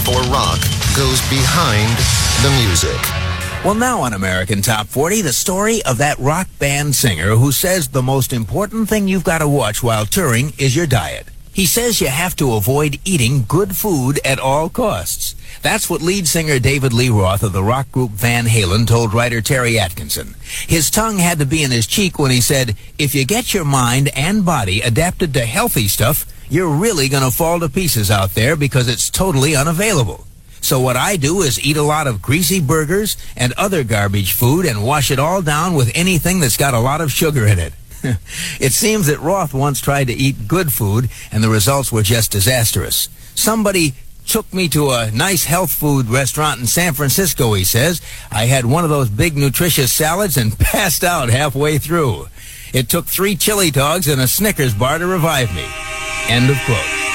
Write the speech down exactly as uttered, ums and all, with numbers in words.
for rock goes behind the music. Well, now on American Top forty, the story of that rock band singer who says the most important thing you've got to watch while touring is your diet. He says you have to avoid eating good food at all costs. That's what lead singer David Lee Roth of the rock group Van Halen told writer Terry Atkinson. His tongue had to be in his cheek when he said, if you get your mind and body adapted to healthy stuff, you're really going to fall to pieces out there because it's totally unavailable. So what I do is eat a lot of greasy burgers and other garbage food and wash it all down with anything that's got a lot of sugar in it. It seems that Roth once tried to eat good food, and the results were just disastrous. Somebody took me to a nice health food restaurant in San Francisco, he says. I had one of those big nutritious salads and passed out halfway through. It took three chili dogs and a Snickers bar to revive me. End of quote.